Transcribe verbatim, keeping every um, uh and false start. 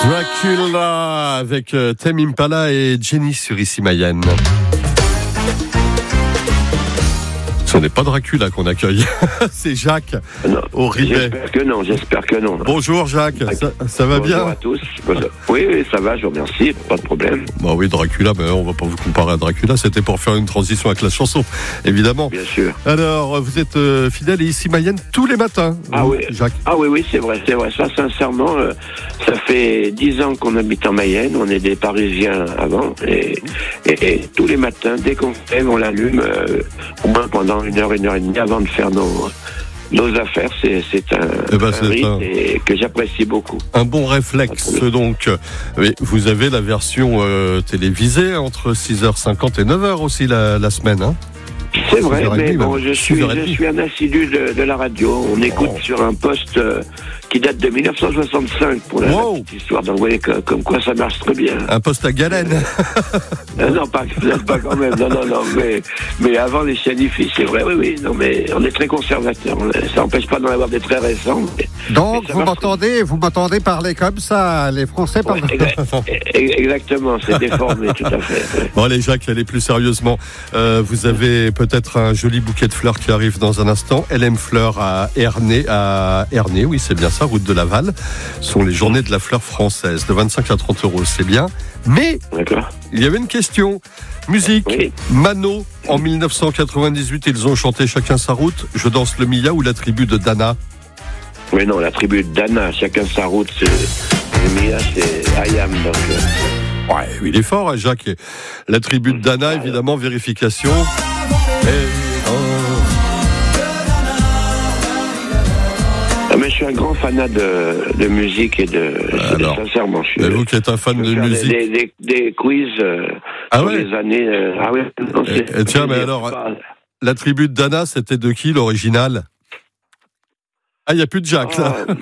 Dracula avec euh, Tame Impala et Jenny sur Ici Mayenne. Ce n'est pas Dracula qu'on accueille, c'est Jacques non, au Ribet. J'espère que non, j'espère que non. Bonjour Jacques, ça, ça va Bonjour bien? Bonjour à tous. Oui, oui, ça va, je vous remercie, pas de problème. Bah oui, Dracula, mais on va pas vous comparer à Dracula, c'était pour faire une transition avec la chanson, évidemment. Bien sûr. Alors, vous êtes euh, fidèle et Ici Mayenne tous les matins, ah vous, oui, Jacques? Ah oui, oui, c'est vrai, c'est vrai. Ça, sincèrement, euh, ça fait dix ans qu'on habite en Mayenne, on est des Parisiens avant, et, et, et tous les matins, dès qu'on fait, on l'allume, euh, au moins pendant une heure, une heure et demie avant de faire nos, nos affaires. C'est, c'est un, eh ben, un c'est rythme un... et que j'apprécie beaucoup. Un bon réflexe, donc. Oui, vous avez la version euh, télévisée entre six heures cinquante et neuf heures aussi la, la semaine, hein? C'est vrai, mais bon, je suis, je suis un assidu de, de la radio. On écoute oh. sur un poste euh, qui date de dix-neuf cent soixante-cinq pour la, wow. la petite histoire. Donc vous voyez que, comme quoi ça marche très bien. Un poste à galène. euh, Non, pas, pas quand même. Non, non, non. Mais, mais avant les chienifis, c'est vrai, oui, oui. Non, mais on est très conservateurs. Ça n'empêche pas d'en avoir des très récents. Mais, Donc mais vous m'entendez, vous m'entendez parler comme ça. Les Français parlent. Ouais, exa- exactement, c'est déformé, tout à fait. Ouais. Bon, allez, Jacques, allez plus sérieusement. Euh, vous avez peut-être un joli bouquet de fleurs qui arrive dans un instant. L M Fleurs à Ernée, à Ernée, oui, c'est bien ça, route de Laval. Ce sont les journées de la fleur française, de vingt-cinq à trente euros, c'est bien. Mais, D'accord. il y avait une question. Musique, oui. Mano, en dix-neuf cent quatre-vingt-dix-huit, ils ont chanté Chacun sa route, Je danse le Mia ou la tribu de Dana? Oui, non, la tribu de Dana, Chacun sa route, c'est... le Mia, c'est Ayam, donc... Ouais, il est fort, hein, Jacques. La tribu de Dana, évidemment, vérification. Et... oh. Ah, mais je suis un grand fanat de, de musique et de... Alors, sincèrement, je suis... Mais vous qui êtes un fan de musique... Des, des, des quiz euh, ah sur ouais. les années... Euh, ah oui, non, c'est... Et, et tiens, mais alors, pas... la tribu de Dana, c'était de qui, l'original? Ah, il n'y a plus de Jacques, là. Ah,